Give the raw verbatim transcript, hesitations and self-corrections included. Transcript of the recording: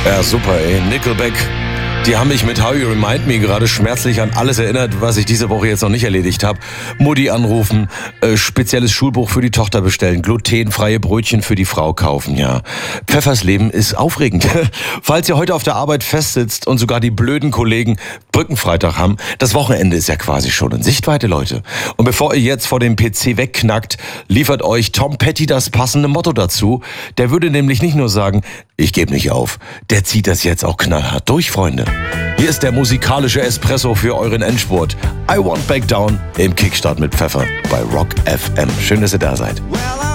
Ja, super, ey. Nickelback. Die haben mich mit How You Remind Me gerade schmerzlich an alles erinnert, was ich diese Woche jetzt noch nicht erledigt habe. Mutti anrufen, äh, spezielles Schulbuch für die Tochter bestellen, glutenfreie Brötchen für die Frau kaufen, ja. Pfeffers Leben ist aufregend. Falls ihr heute auf der Arbeit festsitzt und sogar die blöden Kollegen Brückenfreitag haben, das Wochenende ist ja quasi schon in Sichtweite, Leute. Und bevor ihr jetzt vor dem P C wegknackt, liefert euch Tom Petty das passende Motto dazu. Der würde nämlich nicht nur sagen, ich gebe nicht auf, der zieht das jetzt auch knallhart durch, Freunde. Hier ist der musikalische Espresso für euren Endspurt. I Won't Back Down im Kickstart mit Pfeffer bei Rock F M. Schön, dass ihr da seid.